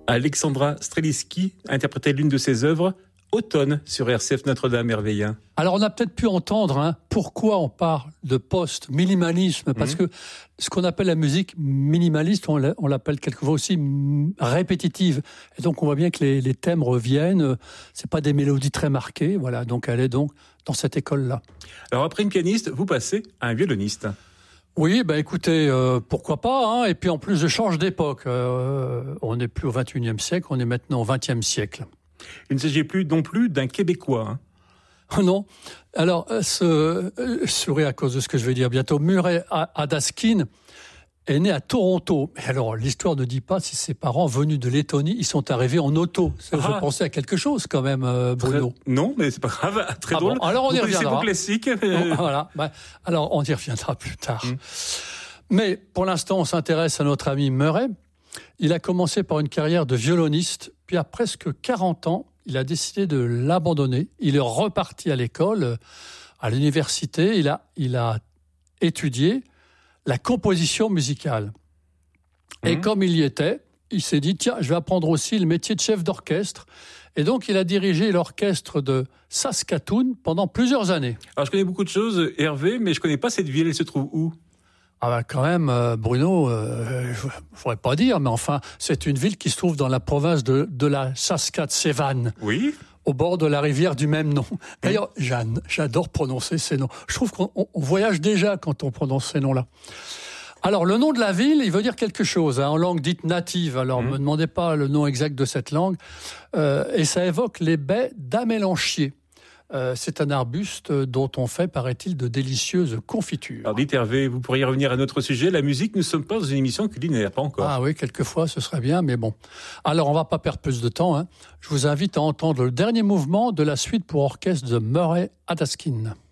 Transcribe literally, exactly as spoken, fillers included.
Alexandra Strelitzky interprétait l'une de ses œuvres, Automne, sur R C F Notre-Dame-Merveillin. Alors, on a peut-être pu entendre hein, pourquoi on parle de post-minimalisme, parce mmh. que ce qu'on appelle la musique minimaliste, on l'appelle quelquefois aussi répétitive. Et donc, on voit bien que les, les thèmes reviennent. C'est pas des mélodies très marquées. Voilà, donc elle est donc dans cette école-là. Alors, après une pianiste, vous passez à un violoniste. Oui, ben écoutez, euh, pourquoi pas. Hein, et puis en plus, je change d'époque. Euh, on n'est plus au vingt et unième siècle, on est maintenant au vingtième siècle. Il ne s'agit plus non plus d'un Québécois. Hein. Non. Alors, ce, euh, sourire à cause de ce que je vais dire bientôt, Murray Adaskin est né à Toronto. Et alors, l'histoire ne dit pas si ses parents venus de Lettonie, ils sont arrivés en auto. Ah. Je pensais à quelque chose quand même, euh, Bruno. Très, non, mais c'est pas grave. Très ah drôle. Bon, alors on y reviendra. C'est vos classiques. Bon, voilà. Ben, alors, on y reviendra plus tard. Mmh. Mais pour l'instant, on s'intéresse à notre ami Murray. Il a commencé par une carrière de violoniste, puis à presque quarante ans, il a décidé de l'abandonner. Il est reparti à l'école, à l'université. Il a, il a étudié la composition musicale. Mmh. Et comme il y était, il s'est dit, tiens, je vais apprendre aussi le métier de chef d'orchestre. Et donc, il a dirigé l'orchestre de Saskatoon pendant plusieurs années. Alors, je connais beaucoup de choses, Hervé, mais je ne connais pas cette ville. Elle se trouve où ? Ah ben quand même, euh, Bruno, euh, je ne pourrais pas dire, mais enfin, c'est une ville qui se trouve dans la province de, de la Saskatchewan. Oui. Au bord de la rivière du même nom. D'ailleurs, Jeanne, j'adore prononcer ces noms. Je trouve qu'on on voyage déjà quand on prononce ces noms-là. Alors, le nom de la ville, il veut dire quelque chose, hein, en langue dite native. Alors, ne mmh. me demandez pas le nom exact de cette langue. Euh, et ça évoque les baies d'Amélanchier. Euh, c'est un arbuste dont on fait, paraît-il, de délicieuses confitures. Alors dites Hervé, vous pourriez revenir à notre sujet. La musique, nous ne sommes pas dans une émission culinaire, pas encore. Ah oui, quelquefois, ce serait bien, mais bon. Alors, on ne va pas perdre plus de temps. Hein. Je vous invite à entendre le dernier mouvement de la suite pour orchestre de Murray Adaskin.